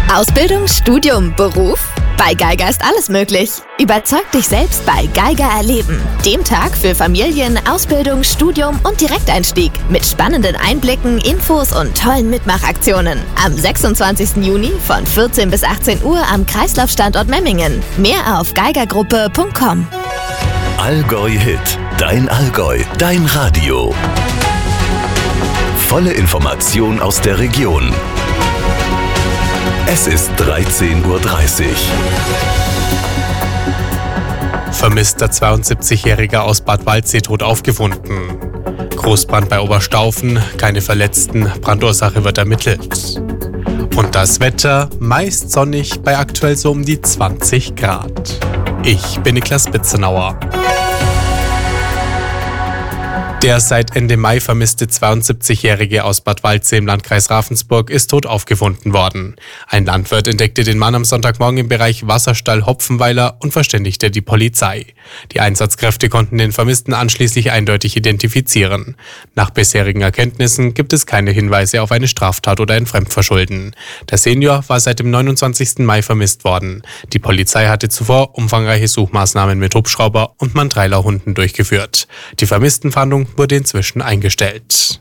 Ausbildung, Studium, Beruf? Bei Geiger ist alles möglich. Überzeug dich selbst bei Geiger Erleben. Dem Tag für Familien, Ausbildung, Studium und Direkteinstieg. Mit spannenden Einblicken, Infos und tollen Mitmachaktionen. Am 26. Juni von 14 bis 18 Uhr am Kreislaufstandort Memmingen. Mehr auf geigergruppe.com. Allgäu Hit. Dein Allgäu. Dein Radio. Volle Information aus der Region. Es ist 13:30 Uhr. Vermisster 72-Jähriger aus Bad Waldsee tot aufgefunden. Großbrand bei Oberstaufen, keine Verletzten, Brandursache wird ermittelt. Und das Wetter meist sonnig bei aktuell so um die 20 Grad. Ich bin Niklas Bitzenauer. Der seit Ende Mai vermisste 72-Jährige aus Bad Waldsee im Landkreis Ravensburg ist tot aufgefunden worden. Ein Landwirt entdeckte den Mann am Sonntagmorgen im Bereich Wasserstall Hopfenweiler und verständigte die Polizei. Die Einsatzkräfte konnten den Vermissten anschließend eindeutig identifizieren. Nach bisherigen Erkenntnissen gibt es keine Hinweise auf eine Straftat oder ein Fremdverschulden. Der Senior war seit dem 29. Mai vermisst worden. Die Polizei hatte zuvor umfangreiche Suchmaßnahmen mit Hubschrauber und Mandreilerhunden durchgeführt. Die Vermisstenfahndung wurde inzwischen eingestellt.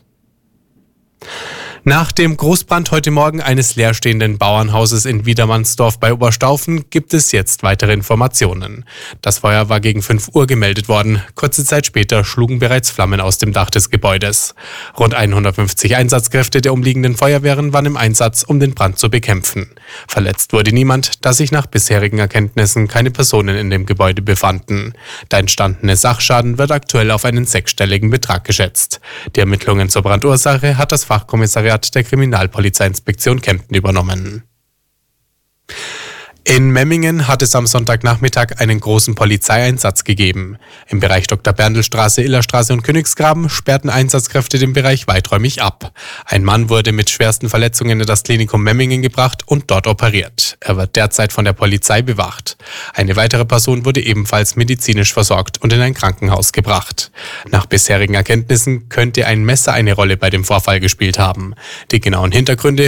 Nach dem Großbrand heute Morgen eines leerstehenden Bauernhauses in Wiedermannsdorf bei Oberstaufen gibt es jetzt weitere Informationen. Das Feuer war gegen 5 Uhr gemeldet worden. Kurze Zeit später schlugen bereits Flammen aus dem Dach des Gebäudes. Rund 150 Einsatzkräfte der umliegenden Feuerwehren waren im Einsatz, um den Brand zu bekämpfen. Verletzt wurde niemand, da sich nach bisherigen Erkenntnissen keine Personen in dem Gebäude befanden. Der entstandene Sachschaden wird aktuell auf einen 6-stelligen Betrag geschätzt. Die Ermittlungen zur Brandursache hat das Fachkommissariat der Kriminalpolizeiinspektion Kempten übernommen. In Memmingen hat es am Sonntagnachmittag einen großen Polizeieinsatz gegeben. Im Bereich Dr. Berndl-Straße, Illerstraße und Königsgraben sperrten Einsatzkräfte den Bereich weiträumig ab. Ein Mann wurde mit schwersten Verletzungen in das Klinikum Memmingen gebracht und dort operiert. Er wird derzeit von der Polizei bewacht. Eine weitere Person wurde ebenfalls medizinisch versorgt und in ein Krankenhaus gebracht. Nach bisherigen Erkenntnissen könnte ein Messer eine Rolle bei dem Vorfall gespielt haben. Die genauen Hintergründe